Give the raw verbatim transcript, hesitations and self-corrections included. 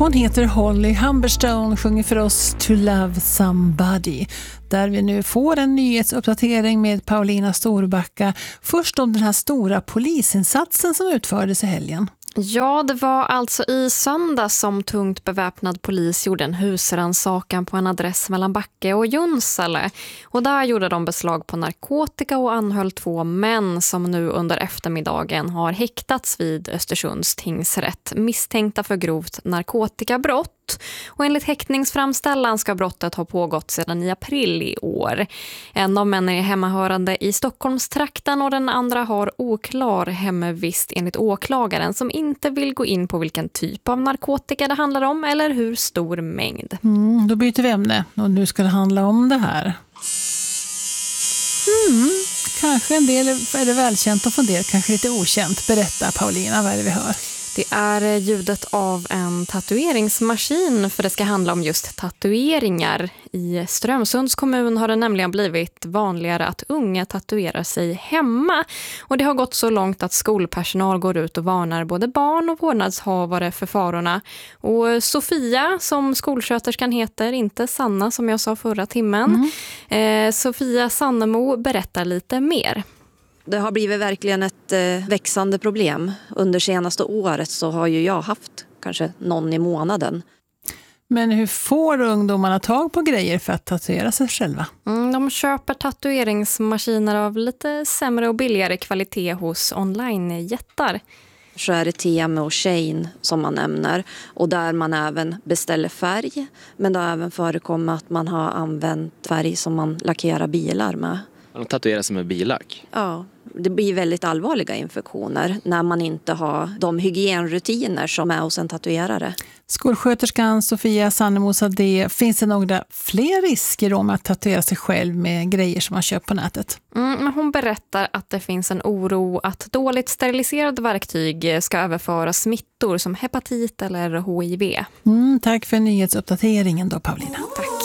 Hon heter Holly Humberstone, sjunger för oss To Love Somebody, där vi nu får en nyhetsuppdatering med Paulina Storbacka. Först om den här stora polisinsatsen som utfördes i helgen. Ja, det var alltså i söndag som tungt beväpnad polis gjorde en husrannsakan på en adress mellan Backe och Junsele. Och där gjorde de beslag på narkotika och anhöll två män som nu under eftermiddagen har häktats vid Östersunds tingsrätt, misstänkta för grovt narkotikabrott. Och enligt häktningsframställan ska brottet ha pågått sedan i april i år. En av männen är hemmahörande i Stockholmstrakten och den andra har oklar hemvist enligt åklagaren som inte vill gå in på vilken typ av narkotika det handlar om eller hur stor mängd. Mm, då byter vi ämne och nu ska det handla om det här. Mm, kanske en del är det välkänt och för en del kanske lite okänt. Berätta Paulina, vad är det vi hör? Det är ljudet av en tatueringsmaskin, för det ska handla om just tatueringar. I Strömsunds kommun har det nämligen blivit vanligare att unga tatuerar sig hemma. Och det har gått så långt att skolpersonal går ut och varnar både barn och vårdnadshavare för farorna. Och Sofia, som skolsköterskan heter, inte Sanna som jag sa förra timmen. Mm. Eh, Sofia Sannemo berättar lite mer. Det har blivit verkligen ett eh, växande problem. Under senaste året så har ju jag haft kanske någon i månaden. Men hur får ungdomarna tag på grejer för att tatuera sig själva? Mm, de köper tatueringsmaskiner av lite sämre och billigare kvalitet hos online-jättar. Så är det T M och Shane som man nämner. Och där man även beställer färg. Men det har även förekommit att man har använt färg som man lackerar bilar med. De tatuerar sig med bilack? Ja, det blir väldigt allvarliga infektioner när man inte har de hygienrutiner som är hos en tatuerare. Skolsköterskan Sofia Sannemo sa det. Finns det några fler risker om att tatuera sig själv med grejer som man köper på nätet? Mm, men hon berättar att det finns en oro att dåligt steriliserade verktyg ska överföra smittor som hepatit eller H I V. Mm, tack för nyhetsuppdateringen då, Paulina. Tack.